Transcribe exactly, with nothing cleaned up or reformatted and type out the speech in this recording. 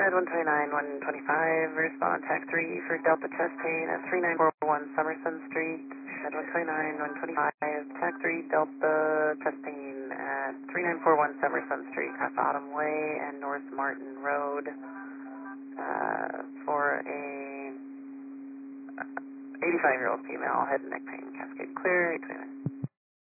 Red one twenty-nine, one twenty-five, respond tech three for Delta chest pain at three nine four one Summerson Street. Red one twenty-nine, one twenty-five, tech three Delta chest pain at three nine four one Summerson Street, across Autumn Way and North Martin Road, uh, for a eighty-five-year-old female, head and neck pain, cascade clear, eight twenty-nine.